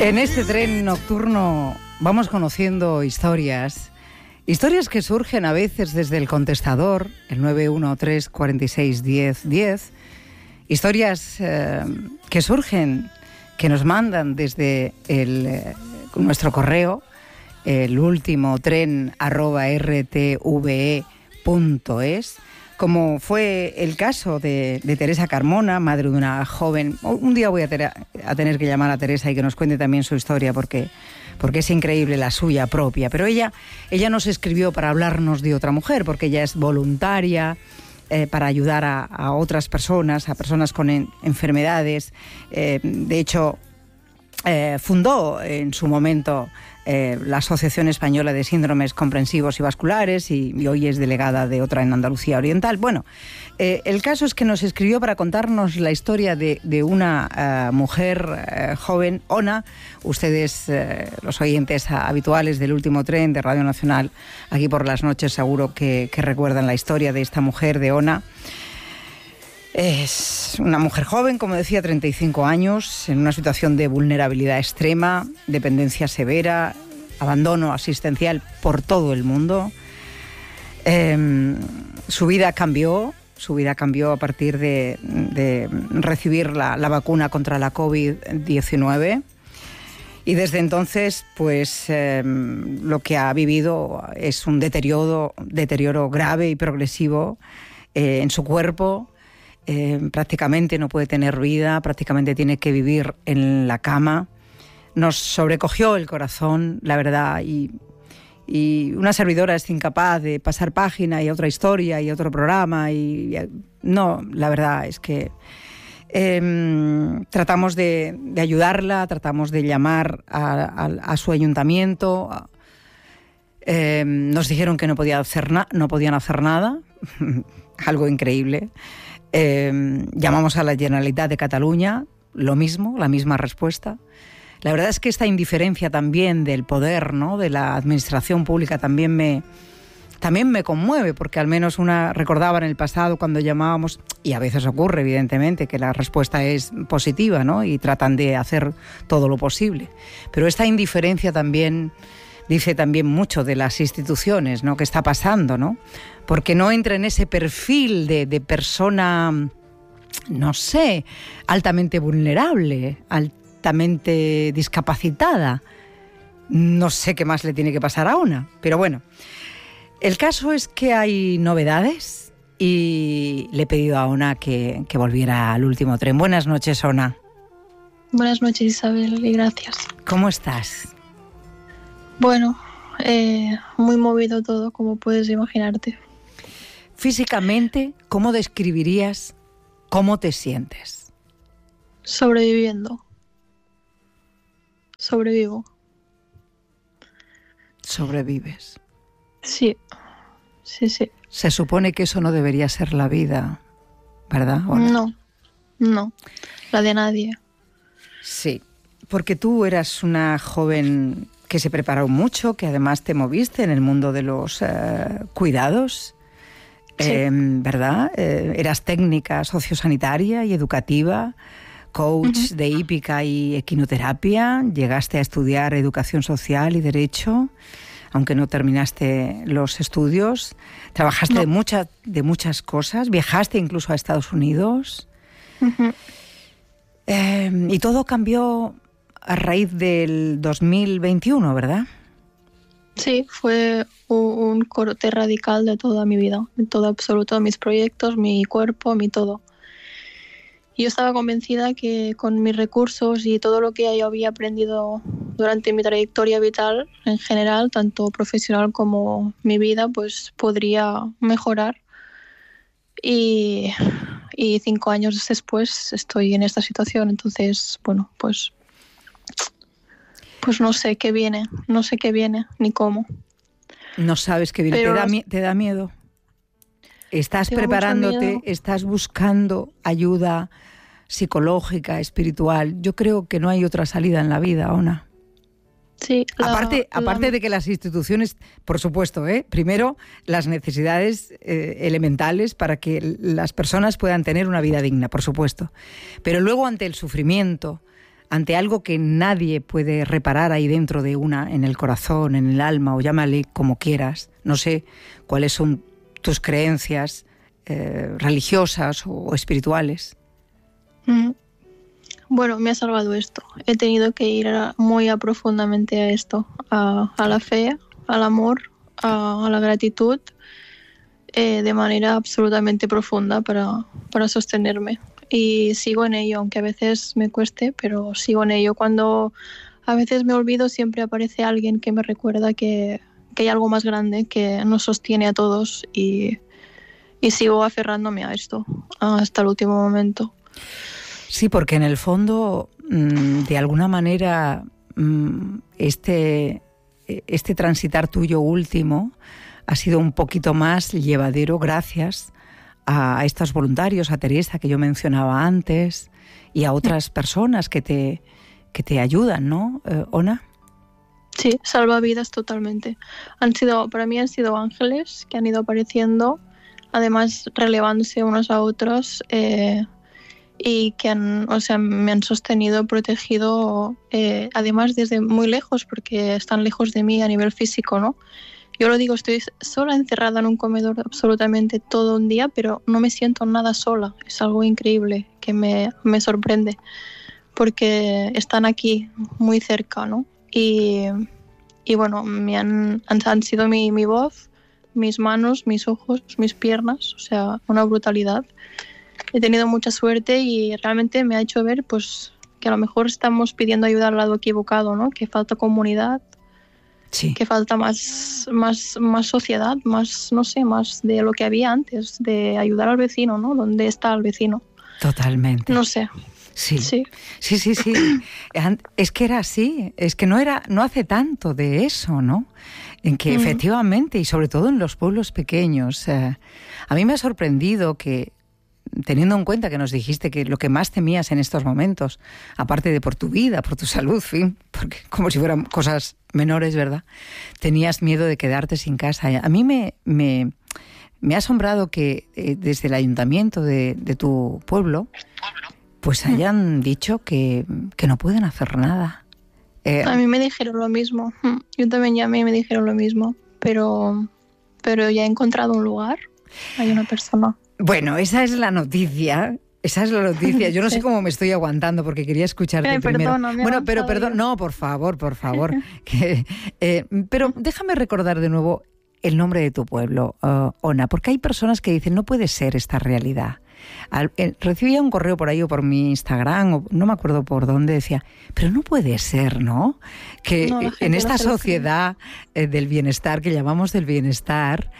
En este tren nocturno vamos conociendo historias que surgen a veces desde el contestador, el 913 46 10 10, historias que surgen, que nos mandan desde nuestro correo, el último tren@rtve.es, como fue el caso de Teresa Carmona, madre de una joven. Un día voy a tener que llamar a Teresa y que nos cuente también su historia, porque es increíble la suya propia. Pero ella nos escribió para hablarnos de otra mujer, porque ella es voluntaria para ayudar a otras personas, a personas con enfermedades. De hecho, fundó en su momento la Asociación Española de Síndromes Comprensivos y Vasculares y hoy es delegada de otra en Andalucía Oriental. Bueno, el caso es que nos escribió para contarnos la historia de una mujer joven, Ona. Ustedes, los oyentes habituales del último tren de Radio Nacional, aquí por las noches, seguro que recuerdan la historia de esta mujer, de Ona. Es una mujer joven, como decía, 35 años, en una situación de vulnerabilidad extrema, dependencia severa, abandono asistencial por todo el mundo. Su vida cambió a partir de recibir la vacuna contra la COVID-19 y desde entonces pues lo que ha vivido es un deterioro grave y progresivo en su cuerpo. Prácticamente no puede tener vida, prácticamente tiene que vivir en la cama. Nos sobrecogió el corazón, la verdad, y una servidora es incapaz de pasar página y otra historia y otro programa no, la verdad es que tratamos de ayudarla, tratamos de llamar a su ayuntamiento. Nos dijeron que no podían hacer nada, algo increíble. Llamamos a la Generalitat de Cataluña, lo mismo, la misma respuesta. La verdad es que esta indiferencia también del poder, ¿no?, de la administración pública también me conmueve, porque al menos recordaba en el pasado cuando llamábamos, y a veces ocurre evidentemente que la respuesta es positiva, ¿no?, y tratan de hacer todo lo posible. Pero esta indiferencia también dice también mucho de las instituciones, ¿no?, que está pasando, ¿no?, porque no entra en ese perfil de persona, no sé, altamente vulnerable, altamente discapacitada. No sé qué más le tiene que pasar a Ona, pero bueno. El caso es que hay novedades y le he pedido a Ona que volviera al último tren. Buenas noches, Ona. Buenas noches, Isabel, y gracias. ¿Cómo estás? Bueno, muy movido todo, como puedes imaginarte. Físicamente, ¿cómo describirías cómo te sientes? Sobreviviendo. Sobrevivo. ¿Sobrevives? Sí. Se supone que eso no debería ser la vida, ¿verdad? No, la de nadie. Sí, porque tú eras una joven que se preparó mucho, que además te moviste en el mundo de los cuidados, sí. ¿Verdad? Eras técnica sociosanitaria y educativa, coach de hípica y equinoterapia, llegaste a estudiar educación social y derecho, aunque no terminaste los estudios, trabajaste de muchas cosas, viajaste incluso a Estados Unidos, y todo cambió a raíz del 2021, ¿verdad? Sí, fue un corte radical de toda mi vida, de todo absoluto, mis proyectos, mi cuerpo, mi todo. Yo estaba convencida que con mis recursos y todo lo que yo había aprendido durante mi trayectoria vital en general, tanto profesional como mi vida, pues podría mejorar. Y 5 años después estoy en esta situación, entonces, bueno, pues no sé qué viene, ni cómo. No sabes qué viene, pero ¿te da miedo? ¿Estás preparándote? ¿Estás buscando ayuda psicológica, espiritual? Yo creo que no hay otra salida en la vida, Ona. Sí. Aparte de que las instituciones, por supuesto, primero las necesidades elementales para que las personas puedan tener una vida digna, por supuesto. Pero luego ante el sufrimiento, ante algo que nadie puede reparar ahí dentro de una, en el corazón, en el alma, o llámale como quieras. No sé cuáles son tus creencias religiosas o espirituales. Bueno, me ha salvado esto. He tenido que ir muy profundamente a esto, a la fe, al amor, a la gratitud, de manera absolutamente profunda para sostenerme. Y sigo en ello, aunque a veces me cueste, pero sigo en ello. Cuando a veces me olvido, siempre aparece alguien que me recuerda que hay algo más grande que nos sostiene a todos, y sigo aferrándome a esto hasta el último momento. Sí, porque en el fondo, de alguna manera, este transitar tuyo último ha sido un poquito más llevadero gracias a estos voluntarios, a Teresa, que yo mencionaba antes, y a otras personas que te ayudan, ¿no, Ona? Sí, salvavidas totalmente. Para mí han sido ángeles que han ido apareciendo, además relevándose unos a otros, y que me han sostenido, protegido, además desde muy lejos, porque están lejos de mí a nivel físico, ¿no? Yo lo digo, estoy sola, encerrada en un comedor absolutamente todo un día, pero no me siento nada sola. Es algo increíble que me sorprende, porque están aquí, muy cerca, ¿no? Y bueno, han sido mi voz, mis manos, mis ojos, mis piernas, o sea, una brutalidad. He tenido mucha suerte y realmente me ha hecho ver, pues, que a lo mejor estamos pidiendo ayuda al lado equivocado, ¿no? Que falta comunidad, sí, que falta más sociedad, más, no sé, más de lo que había antes, de ayudar al vecino, ¿no? ¿Dónde está el vecino? Totalmente. No sé. Sí. Es que era así, es que no hace tanto de eso, ¿no? En que efectivamente, y sobre todo en los pueblos pequeños, a mí me ha sorprendido que, teniendo en cuenta que nos dijiste que lo que más temías en estos momentos, aparte de por tu vida, por tu salud, fin, porque como si fueran cosas menores, ¿verdad? Tenías miedo de quedarte sin casa. A mí me ha asombrado que desde el ayuntamiento de tu pueblo, pues hayan dicho que no pueden hacer nada. A mí me dijeron lo mismo. Yo también llamé y me dijeron lo mismo, pero ya he encontrado un lugar. Hay una persona. Bueno, esa es la noticia. Yo no sé cómo me estoy aguantando porque quería escucharte primero. Bueno, pero perdón, no, por favor. Pero déjame recordar de nuevo el nombre de tu pueblo, Ona, porque hay personas que dicen, no puede ser esta realidad. Recibía un correo por ahí o por mi Instagram, o no me acuerdo por dónde, decía, pero no puede ser, ¿no? Que en esta sociedad del bienestar, que llamamos del bienestar,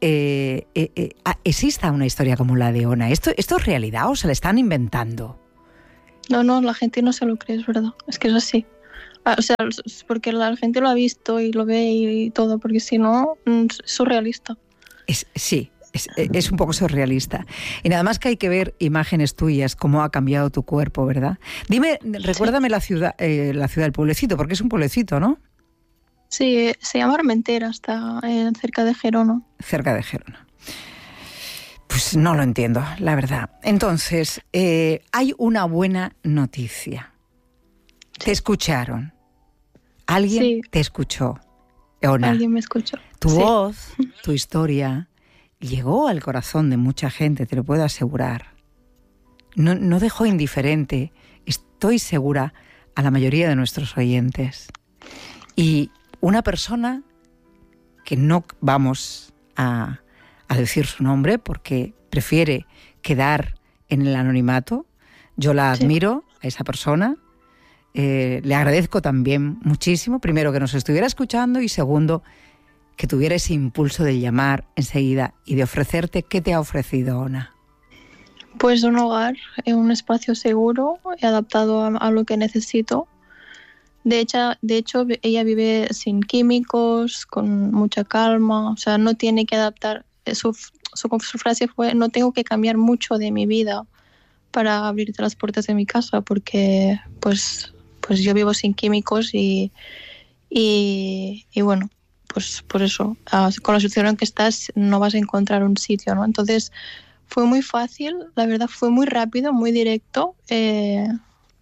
exista una historia como la de Ona. ¿Esto es realidad o se la están inventando? No, la gente no se lo cree, es verdad. Es que es así. O sea, porque la gente lo ha visto y lo ve y todo, porque si no, es surrealista. Es un poco surrealista. Y nada más que hay que ver imágenes tuyas, cómo ha cambiado tu cuerpo, ¿verdad? Dime, recuérdame la ciudad del pueblecito, porque es un pueblecito, ¿no? Sí, se llama Armentera, está cerca de Gerona. Cerca de Gerona. Pues no lo entiendo, la verdad. Entonces, hay una buena noticia. Sí. Te escucharon. Alguien te escuchó. Ona, alguien me escuchó. Tu voz, tu historia, llegó al corazón de mucha gente, te lo puedo asegurar. No dejó indiferente, estoy segura, a la mayoría de nuestros oyentes. Y una persona que no vamos a decir su nombre porque prefiere quedar en el anonimato, yo la admiro a esa persona, le agradezco también muchísimo, primero que nos estuviera escuchando y segundo que tuviera ese impulso de llamar enseguida y de ofrecerte. ¿Qué te ha ofrecido, Ona? Pues un hogar, un espacio seguro y adaptado a lo que necesito. De hecho, ella vive sin químicos, con mucha calma, o sea, no tiene que adaptar. Su frase fue, no tengo que cambiar mucho de mi vida para abrirte las puertas de mi casa, porque pues yo vivo sin químicos y bueno, pues por eso, con la situación en que estás no vas a encontrar un sitio, ¿no? Entonces fue muy fácil, la verdad fue muy rápido, muy directo.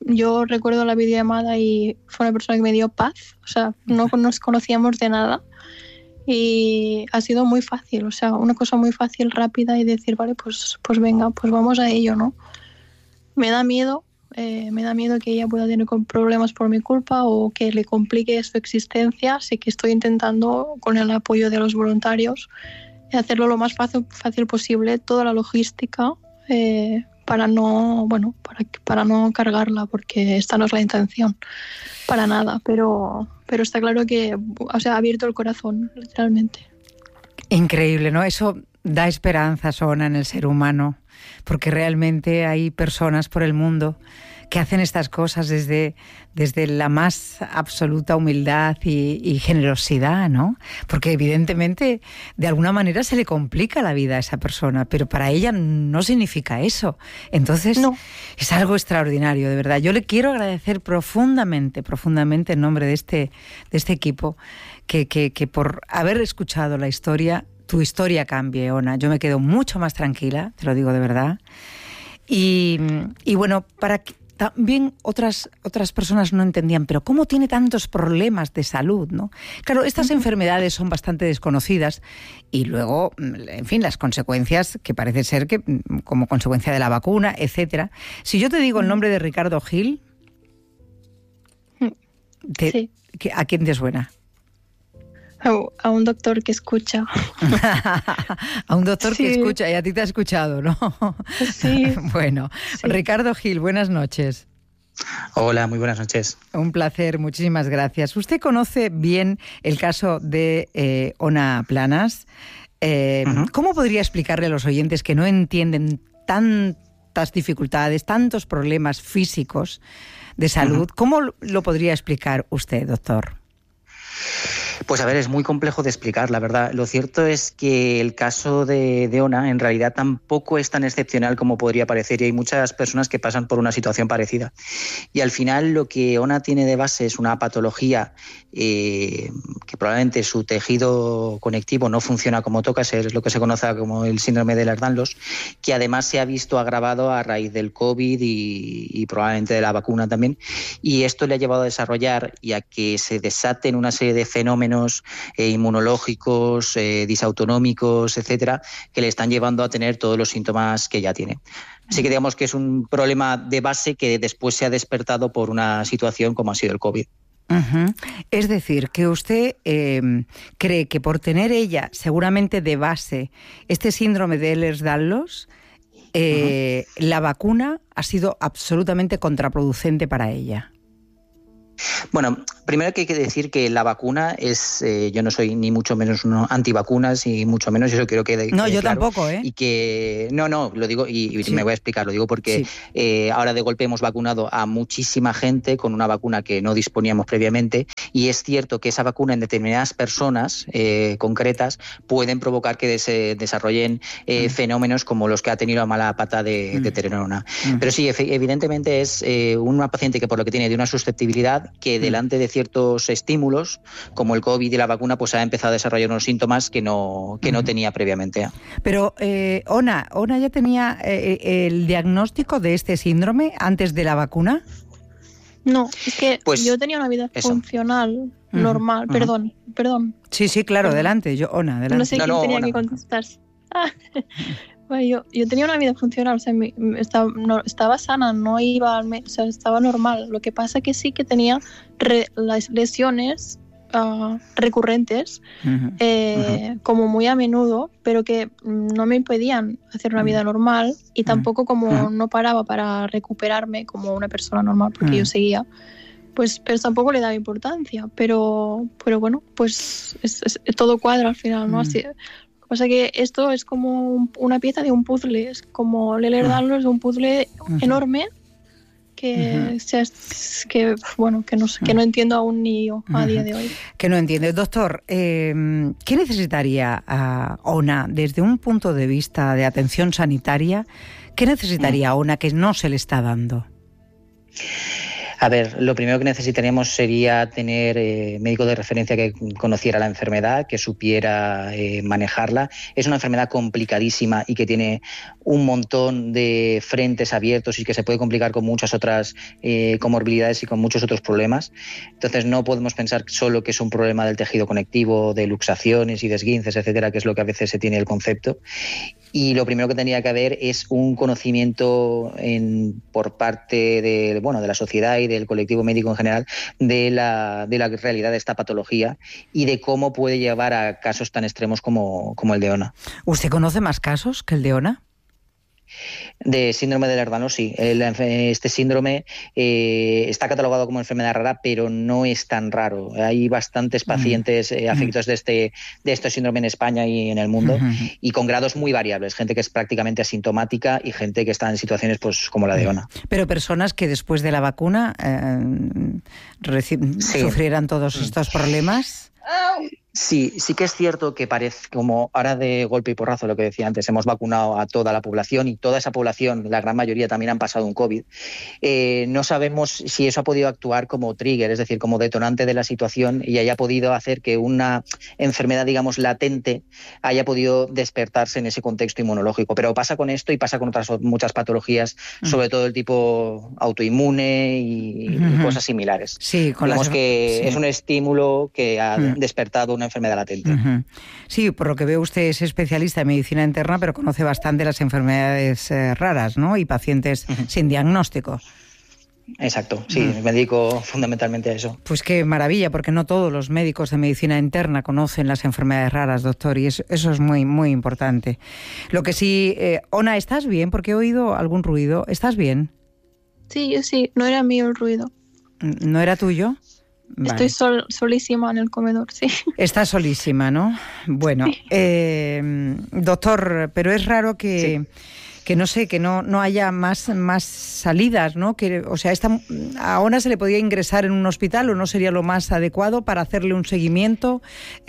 yo recuerdo la videollamada y fue una persona que me dio paz, o sea, no nos conocíamos de nada y ha sido muy fácil, o sea, una cosa muy fácil, rápida y decir, vale, pues venga, pues vamos a ello, ¿no? Me da miedo que ella pueda tener problemas por mi culpa o que le complique su existencia, así que estoy intentando, con el apoyo de los voluntarios, hacerlo lo más fácil posible, toda la logística, para no cargarla, porque esta no es la intención, para nada, pero está claro que, o sea, ha abierto el corazón, literalmente. Increíble, ¿no? Eso da esperanza, Ona, en el ser humano, porque realmente hay personas por el mundo que hacen estas cosas desde la más absoluta humildad y generosidad, ¿no? Porque evidentemente de alguna manera se le complica la vida a esa persona, pero para ella no significa eso. Entonces no. Es algo extraordinario, de verdad. Yo le quiero agradecer profundamente en nombre de este equipo que por haber escuchado la historia, tu historia cambie, Ona. Yo me quedo mucho más tranquila, te lo digo de verdad. Y bueno, para que también otras personas no entendían, pero ¿cómo tiene tantos problemas de salud, no? Claro, estas enfermedades son bastante desconocidas y luego, en fin, las consecuencias que parece ser que como consecuencia de la vacuna, etcétera. Si yo te digo el nombre de Ricardo Gil, sí. ¿A quién te suena? A un doctor que escucha. A un doctor que escucha, y a ti te ha escuchado, ¿no? Sí. Bueno, sí. Ricardo Gil, buenas noches. Hola, muy buenas noches. Un placer, muchísimas gracias. Usted conoce bien el caso de Ona Planas. ¿Cómo podría explicarle a los oyentes que no entienden tantas dificultades, tantos problemas físicos de salud? ¿Cómo lo podría explicar usted, doctor? Pues a ver, es muy complejo de explicar, la verdad. Lo cierto es que el caso de Ona en realidad tampoco es tan excepcional como podría parecer y hay muchas personas que pasan por una situación parecida. Y al final lo que Ona tiene de base es una patología que probablemente su tejido conectivo no funciona como toca, es lo que se conoce como el síndrome de Ehlers-Danlos, que además se ha visto agravado a raíz del COVID y probablemente de la vacuna también. Y esto le ha llevado a desarrollar y a que se desaten una serie de fenómenos inmunológicos, disautonómicos, etcétera, que le están llevando a tener todos los síntomas que ya tiene. Así que digamos que es un problema de base que después se ha despertado por una situación como ha sido el COVID. Uh-huh. Es decir, que usted cree que por tener ella seguramente de base este síndrome de Ehlers-Danlos, la vacuna ha sido absolutamente contraproducente para ella. Bueno, primero que hay que decir que la vacuna es, yo no soy ni mucho menos un antivacunas y mucho menos, eso quiero que quede no, yo claro. Tampoco, Y que, no, lo digo y sí. Me voy a explicar, lo digo porque ahora de golpe hemos vacunado a muchísima gente con una vacuna que no disponíamos previamente y es cierto que esa vacuna en determinadas personas concretas pueden provocar que se desarrollen fenómenos como los que ha tenido la mala pata de Terenona. Pero sí, evidentemente es una paciente que por lo que tiene de una susceptibilidad que delante de ciertos estímulos, como el COVID y la vacuna, pues ha empezado a desarrollar unos síntomas que no tenía previamente. Pero, Ona ya tenía el diagnóstico de este síndrome antes de la vacuna. No, es que pues yo tenía una vida funcional, normal. Perdón. Sí, claro, adelante. Ona, adelante. No sé quién tenía que contestar. Bueno, yo tenía una vida funcional, o sea, estaba sana, no iba al médico, o sea, estaba normal. Lo que pasa que sí que tenía las lesiones recurrentes, como muy a menudo, pero que no me impedían hacer una vida normal y tampoco como no paraba para recuperarme como una persona normal, porque yo seguía. Pues tampoco le daba importancia, pero bueno, pues todo cuadra al final, ¿no? Así. O sea que esto es como una pieza de un puzzle, es como el Ehlers-Danlos, un puzzle enorme que no entiendo aún ni yo a día de hoy. Que no entiende. Doctor, ¿qué necesitaría Ona desde un punto de vista de atención sanitaria? ¿Qué necesitaría Ona que no se le está dando? A ver, lo primero que necesitaríamos sería tener médico de referencia que conociera la enfermedad, que supiera manejarla. Es una enfermedad complicadísima y que tiene un montón de frentes abiertos y que se puede complicar con muchas otras comorbilidades y con muchos otros problemas. Entonces no podemos pensar solo que es un problema del tejido conectivo, de luxaciones y de esguinces, etcétera, que es lo que a veces se tiene el concepto. Y lo primero que tendría que haber es un conocimiento por parte de la sociedad y del colectivo médico en general de la realidad de esta patología y de cómo puede llevar a casos tan extremos como el de Ona. ¿Usted conoce más casos que el de Ona? De síndrome de Lerner, sí. Este síndrome está catalogado como enfermedad rara, pero no es tan raro. Hay bastantes pacientes afectados de este síndrome en España y en el mundo, y con grados muy variables. Gente que es prácticamente asintomática y gente que está en situaciones pues como la de Ona. Pero personas que después de la vacuna sufrieran todos estos problemas. Sí que es cierto que parece como ahora de golpe y porrazo, lo que decía antes, hemos vacunado a toda la población y toda esa población, la gran mayoría también han pasado un COVID. No sabemos si eso ha podido actuar como trigger, es decir, como detonante de la situación y haya podido hacer que una enfermedad, digamos, latente haya podido despertarse en ese contexto inmunológico. Pero pasa con esto y pasa con otras muchas patologías, sobre todo el tipo autoinmune y cosas similares. Sí, es un estímulo que ha despertado una enfermedad latente. Sí, por lo que veo usted es especialista en medicina interna, pero conoce bastante las enfermedades raras, ¿no? Y pacientes sin diagnóstico. Exacto, sí, me dedico fundamentalmente a eso. Pues qué maravilla, porque no todos los médicos de medicina interna conocen las enfermedades raras, doctor, y eso es muy, muy importante. Lo que sí, Ona, ¿estás bien? Porque he oído algún ruido. ¿Estás bien? Sí, yo sí, no era mío el ruido. ¿No era tuyo? Vale. Estoy solísima en el comedor, sí. Está solísima, ¿no? Bueno, sí. Doctor, pero es raro que no sé, que no haya más salidas, ¿no? O sea, a Ona se le podía ingresar en un hospital, ¿o no sería lo más adecuado para hacerle un seguimiento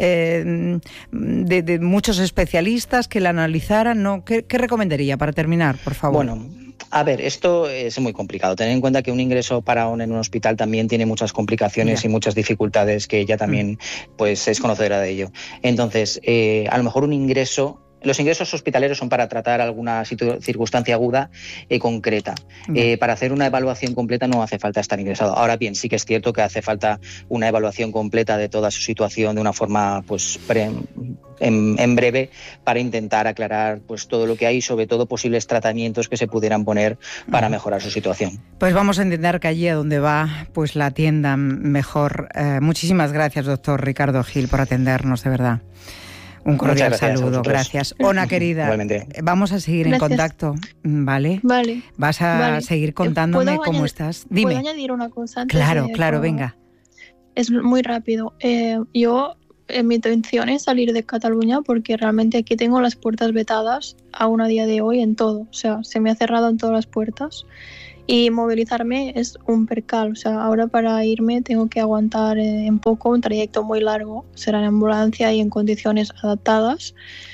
de muchos especialistas que la analizaran, ¿no? ¿Qué recomendaría para terminar, por favor? Bueno, a ver, esto es muy complicado. Tener en cuenta que un ingreso para Ona en un hospital también tiene muchas complicaciones y muchas dificultades, que ella también pues es conocedora de ello. Entonces, a lo mejor los ingresos hospitaleros son para tratar alguna circunstancia aguda concreta. Para hacer una evaluación completa no hace falta estar ingresado. Ahora bien, sí que es cierto que hace falta una evaluación completa de toda su situación de una forma pues en breve, para intentar aclarar pues todo lo que hay y sobre todo posibles tratamientos que se pudieran poner para mejorar su situación. Pues vamos a entender que allí a donde va pues la atiendan mejor. Muchísimas gracias, doctor Ricardo Gil, por atendernos, de verdad. Un cordial saludo, gracias. Ona, querida, igualmente. Vamos a seguir en contacto, ¿vale? Vale. Vas a seguir contándome cómo estás. Dime. ¿Puedo añadir una cosa antes? Claro, venga. Es muy rápido. Yo, mi intención es salir de Cataluña porque realmente aquí tengo las puertas vetadas aún a día de hoy en todo. O sea, se me ha cerrado en todas las puertas. Y movilizarme es un percal, o sea, ahora para irme tengo que aguantar un trayecto muy largo, será en ambulancia y en condiciones adaptadas,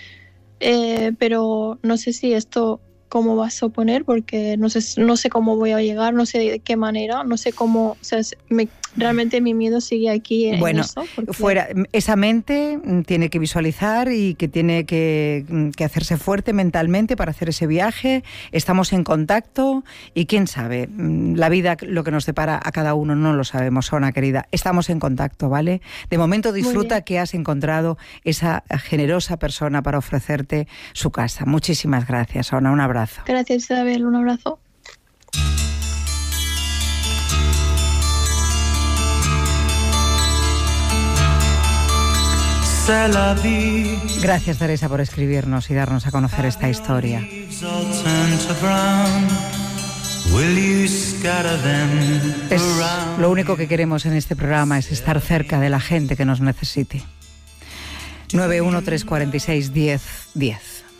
pero no sé si esto cómo va a suponer, porque no sé cómo voy a llegar, no sé de qué manera, no sé cómo, o sea, realmente mi miedo sigue aquí en eso. Fuera, esa mente tiene que visualizar y que tiene que hacerse fuerte mentalmente para hacer ese viaje. Estamos en contacto y quién sabe, la vida, lo que nos depara a cada uno no lo sabemos, Ona, querida. Estamos en contacto, ¿vale? De momento disfruta que has encontrado esa generosa persona para ofrecerte su casa. Muchísimas gracias, Ona, un abrazo. Gracias, Isabel, un abrazo. Gracias, Teresa, por escribirnos y darnos a conocer esta historia. Lo único que queremos en este programa es estar cerca de la gente que nos necesite. 913461010.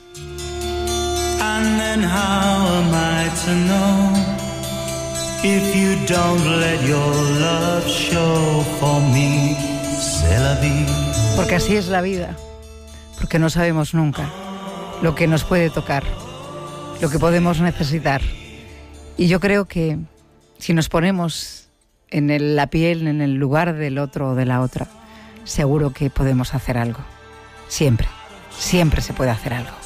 And then how am I to know if you don't let your love show for me? C'est la vie. Porque así es la vida, porque no sabemos nunca lo que nos puede tocar, lo que podemos necesitar. Y yo creo que si nos ponemos la piel, en el lugar del otro o de la otra, seguro que podemos hacer algo. Siempre, siempre se puede hacer algo.